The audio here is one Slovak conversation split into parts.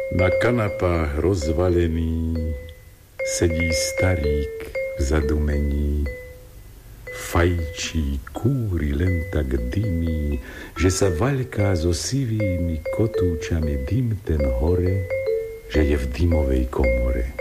Na kanapách rozvalený sedí starík v zadumení. Fajčí, kúri, len tak dymí, že sa vaľká so sivými kotúčami dym ten hore, že je v dymovej komore.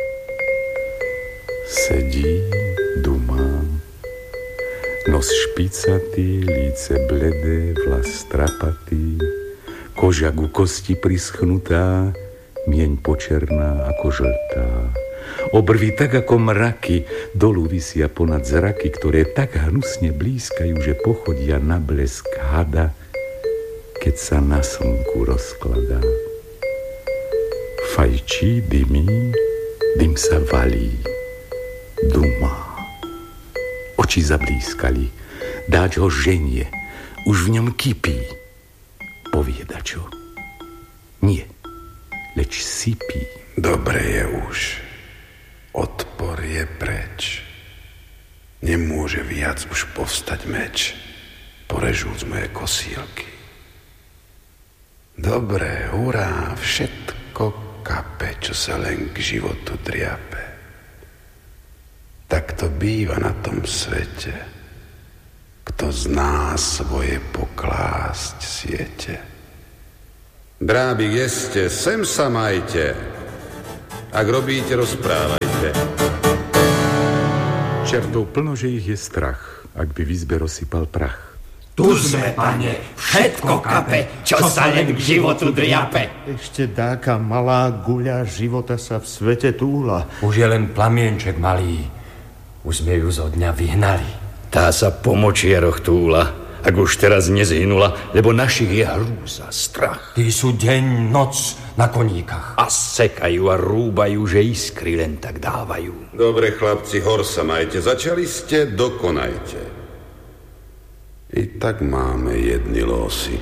Sedí, dumá, nos špicatý, líce bledé, vlas strapatý, koža ku kosti prischnutá, mieň počerná ako žltá. Obrvy tak ako mraky dolu visia ponad zraky, ktoré tak hnusne blízkajú, že pochodia na blesk hada, keď sa na slnku rozkladá. Fajčí, dymí, dym sa valí, dumá. Oči zablískali, dáč ho ženie, už v ňom kypí. Povieda čo? Nie, leč sypí. Dobre je už, odpor je preč. Nemôže viac už povstať meč, porežúc moje kosílky. Dobre, hurá, všetko kape, čo sa len k životu driape. Tak to býva na tom svete, kto zná svoje poklásť siete. Dráby, jeste, sem sa majte. Ak robíte, rozprávajte. Čertov plno, že ich je strach, ak by v izbe rozsypal prach. Tu sme, pane, všetko kape, čo sa len k životu driape. Ešte dáka malá guľa života sa v svete túla. Už je len plamienček malý, už sme ju zo dňa vyhnali. Tá sa po močiaroch túla, ak už teraz nezhynula, lebo našich je hrúza, strach. Tí sú deň, noc na koníkach. A sekajú a rúbajú, že iskry len tak dávajú. Dobre, chlapci, hor sa majte. Začali ste, dokonajte. I tak máme jedny losy.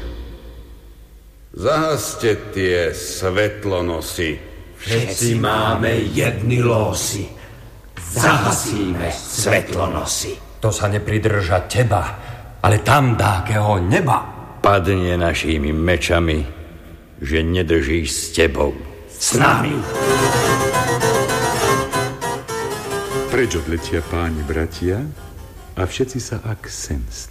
Zahaste tie svetlonosy. Všetci máme jedny losy. Zahasíme svetlonosy. To sa nepridrža teba, ale tam dákeho neba. Padne našimi mečami, že nedržíš s tebou. S nami. Preč odletia páni bratia a všetci sa ak sen